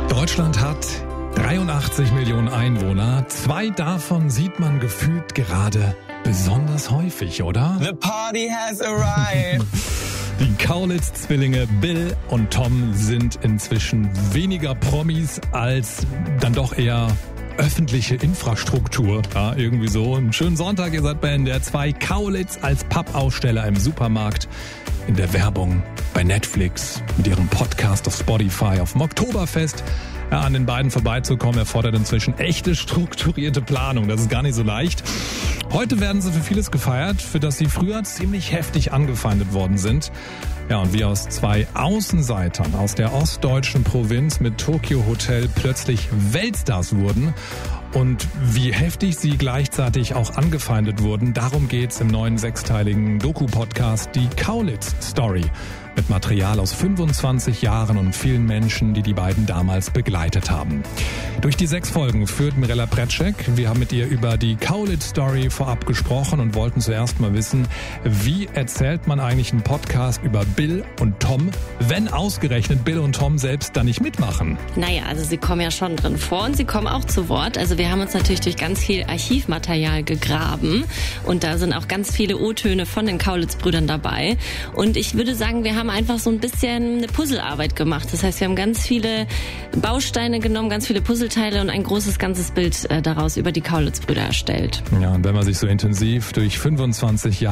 Deutschland hat 83 Millionen Einwohner. 2 davon sieht man gefühlt gerade besonders häufig, oder? The party has arrived. Die Kaulitz-Zwillinge Bill und Tom sind inzwischen weniger Promis als dann doch eher öffentliche Infrastruktur. Ja, irgendwie so. Einen schönen Sonntag, ihr seid bei NDR 2. Kaulitz als Pappaussteller im Supermarkt, in der Werbung, bei Netflix, mit ihrem Podcast auf Spotify, auf dem Oktoberfest. Ja, an den beiden vorbeizukommen, erfordert inzwischen echte strukturierte Planung. Das ist gar nicht so leicht. Heute werden sie für vieles gefeiert, für das sie früher ziemlich heftig angefeindet worden sind. Ja, und wie aus 2 Außenseitern aus der ostdeutschen Provinz mit Tokyo Hotel plötzlich Weltstars wurden und wie heftig sie gleichzeitig auch angefeindet wurden, darum geht's im neuen 6-teiligen Doku-Podcast Die Kaulitz-Story. Mit Material aus 25 Jahren und vielen Menschen, die die beiden damals begleitet haben. Durch die 6 Folgen führt Mirella Precek. Wir haben mit ihr über die Kaulitz-Story vorab gesprochen und wollten zuerst mal wissen, wie erzählt man eigentlich einen Podcast über Bill und Tom, wenn ausgerechnet Bill und Tom selbst da nicht mitmachen? Naja, also sie kommen ja schon drin vor und sie kommen auch zu Wort. Also wir haben uns natürlich durch ganz viel Archivmaterial gegraben und da sind auch ganz viele O-Töne von den Kaulitz-Brüdern dabei. Und ich würde sagen, wir haben einfach so ein bisschen eine Puzzlearbeit gemacht. Das heißt, wir haben ganz viele Bausteine genommen, ganz viele Puzzleteile und ein großes, ganzes Bild daraus über die Kaulitz-Brüder erstellt. Ja, und wenn man sich so intensiv durch 25 Jahre